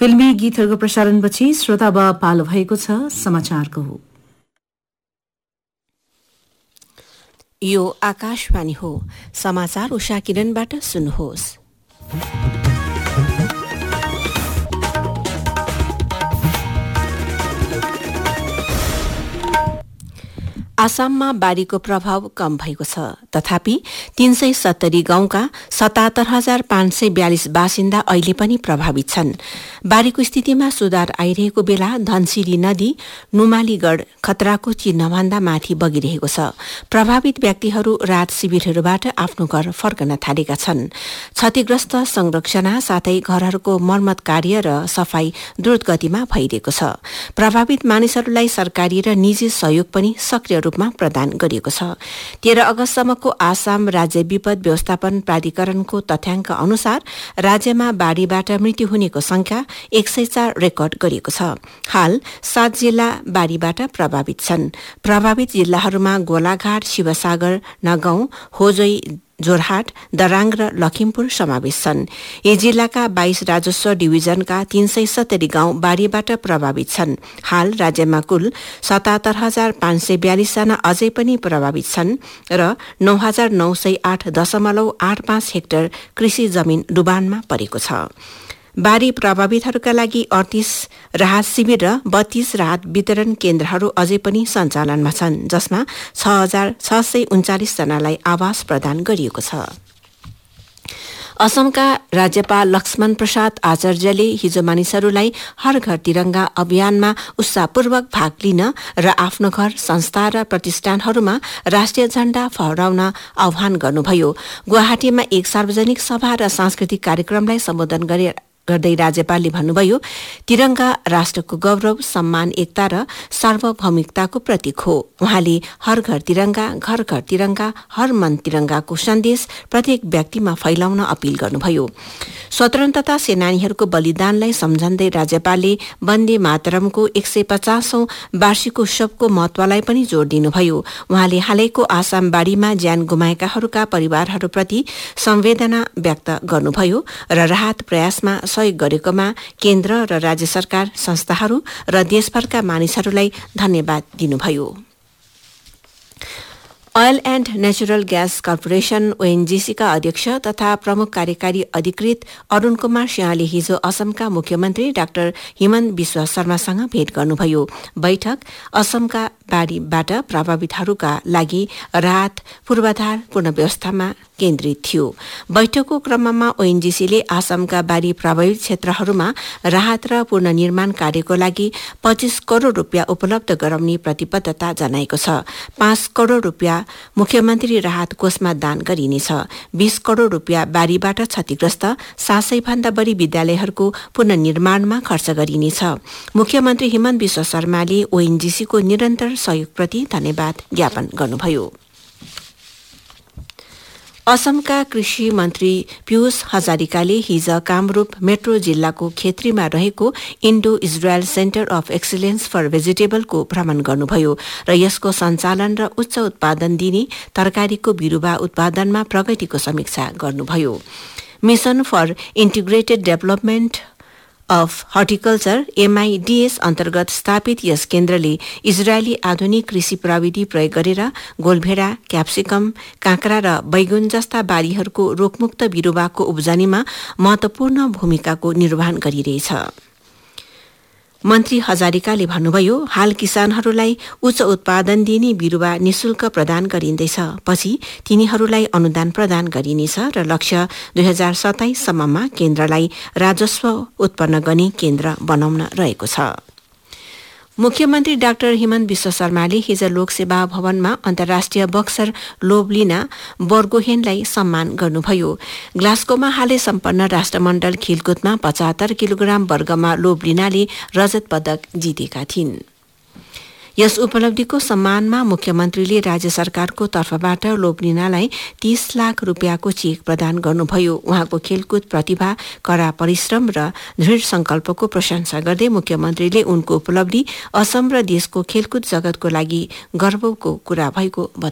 फिल्मी गीतहरूको प्रसारणपछि श्रोता अब पालो भएको छ समाचारको। यो आकाशवाणी हो। समाचार उषा किरणबाट सुन्नुहोस्। आसाममा बाढ़ीको प्रभाव कम भएको छ, तथापि 370 गाउँका 77,542 बासिन्दा अहिले पनि प्रभावित छन्। बाढ़ीको स्थितिमा सुधार आइरहेको बेला धनसिरी नदी नुमालीगढ़ खतराको चिन्हभन्दा माथि बगिरहेको छ। प्रभावित व्यक्तिहरू राहत शिविरहरूबाट आफ्नो घर फर्कन थालेका छन्। क्षतिग्रस्त संरक्षण साथै घरहरूको मर्मत कार्य र सफाई द्रुत गतिमा भइरहेको छ। प्रभावित मानिसहरूलाई सरकारी र निजी सहयोग पनि सक्रिय रूपमा प्रदान गरिएको छ। 13 अगस्तसम्मको आसाम राज्य विपद व्यवस्थापन प्राधिकरणको तथ्याङ्क अनुसार राज्यमा बाढ़ीबाट मृत्यु हुनेको संख्या 104 रेकर्ड गरिएको छ। हाल 7 जिल्ला बाढ़ीबाट प्रभावित छन्। प्रभावित जिल्लाहरूमा गोलाघाट, शिवसागर, नगाउँ, होजोई, जोरहाट, दराङ र लखिमपुर समावेश छन्। यी जिल्लाका 22 राजस्व डिभिजनका 370 गाउँ बाढ़ीबाट प्रभावित छन्। हाल राज्यमा कुल 77,542 जना अझै पनि प्रभावित छन् र 9,908.85 हेक्टर कृषि जमिन डुबानमा परेको छ। बाढ़ी प्रभावितहरूका लागि 38 राहत शिविर र 32 राहत वितरण केन्द्रहरू अझै पनि सञ्चालनमा छन्, जसमा 6,639 जनालाई आवास प्रदान गरिएको छ। असमका राज्यपाल लक्ष्मण प्रसाद आचार्यले हिजो मानिसहरूलाई हर घर तिरंगा अभियानमा उत्साहपूर्वक भाग लिन र आफ्नो घर, संस्था र प्रतिष्ठानहरूमा राष्ट्रिय झण्डा फहराउन आह्वान गर्नुभयो। गुवाहाटीमा एक सार्वजनिक सभा र सांस्कृतिक कार्यक्रमलाई सम्बोधन गर्दै राज्यपालले भन्नुभयो, तिरंगा राष्ट्रको गौरव, सम्मान, एकता र सार्वभौमिकताको प्रतीक हो। उहाँले हर घर तिरंगा, घर घर तिरंगा, हर मन तिरंगाको सन्देश प्रत्येक व्यक्तिमा फैलाउन अपील गर्नुभयो। स्वतन्त्रता सेनानीहरूको बलिदानलाई सम्झँदै राज्यपालले वन्दे मातरमको 150औं वार्षिक उत्सवको महत्वलाई पनि जोड़ दिनुभयो। उहाँले हालैको आसाम बाढ़ीमा ज्यान गुमाएकाहरूका परिवारहरूप्रति संवेदना व्यक्त गर्नुभयो र राहत प्रयासमा सहयोग गरेकोमा केन्द्र र राज्य सरकार, संस्थाहरू र देशभरका मानिसहरूलाई धन्यवाद दिनुभयो। Oil and natural gas corporation ONGC का अध्यक्ष तथा प्रमुख कार्यकारी अधिकृत अरूण कुमार सिंहले हिजो असमका मुख्यमन्त्री डाक्टर हिमन्त बिश्व शर्मासँग भेट गर्नुभयो। बैठक असमका बाढ़ीबाट प्रभावितहरूका लागि राहत पूर्वाधार पुनर्व्यवस्थामा केन्द्रित थियो। बैठकको क्रममा ओएनजीसीले आसामका बाढ़ी प्रभावित क्षेत्रहरूमा राहत र पुनर्निर्माण कार्यको लागि 25 करोड़ रूपियाँ उपलब्ध गराउने प्रतिबद्धता जनाएको छ। 5 करोड़ रूपियाँ मुख्यमन्त्री राहत कोषमा दान गरिनेछ। 20 करोड़ रूपियाँ बाढ़ीबाट क्षतिग्रस्त 700 भन्दा बढ़ी विद्यालयहरूको पुनर्निर्माणमा खर्च गरिनेछ। मुख्यमन्त्री हिमन्त बिश्व शर्माले ओएनजीसीको निरन्तर सहयोगप्रति धन्यवाद ज्ञापन गर्नुभयो। असमका कृषि मन्त्री पीयूष हजारिकाले हिज कामरूप मेट्रो जिल्लाको खेत्रीमा रहेको Indo Israel centre of excellence for भेजिटेबलको भ्रमण गर्नुभयो र यसको सञ्चालन र उच्च उत्पादन दिने तरकारीको बिरुवा उत्पादनमा प्रगतिको समीक्षा गर्नुभयो। Mission for integrated development of horticulture MIDS अन्तर्गत स्थापित यस केन्द्रले इजरायली आधुनिक कृषि प्रविधि प्रयोग गरेर गोलभेडा, क्याप्सिकम, काँक्रा र बैगुन जस्ता बारीहरूको रोगमुक्त बिरुवाको उब्जनीमा महत्वपूर्ण भूमिकाको निर्वहन गरिरहेछ। मन्त्री हजारिकाले भन्नुभयो, हाल किसानहरूलाई उच्च उत्पादन दिने बिरुवा निशुल्क प्रदान गरिँदैछ। पछि तिनीहरूलाई अनुदान प्रदान गरिनेछ र लक्ष्य 2027 सम्ममा केन्द्रलाई राजस्व उत्पन्न गर्ने केन्द्र बनाउन रहेको छ। मुख्यमन्त्री डाक्टर हिमन्त बिश्व शर्माले हिज लोकसेवा भवनमा अन्तर्राष्ट्रिय बक्सर लोभलिना बोर्गोहेनलाई सम्मान गर्नुभयो। ग्लास्गोमा हालै सम्पन्न राष्ट्रमण्डल खेलकुदमा 75 किलोग्राम वर्गमा लोभलिनाले रजत पदक जितेका थिइन्। यस उपलब्धिको सम्मानमा मुख्यमन्त्रीले राज्य सरकारको तर्फबाट लोभलिनालाई 30 लाख रूपियाँको चेक प्रदान गर्नुभयो। उहाँको खेलकुद प्रतिभा, कड़ा परिश्रम र दृढ संकल्पको प्रशंसा गर्दै मुख्यमन्त्रीले उनको उपलब्धि असम र देशको खेलकुद जगतको लागि गर्वको कुरा भएको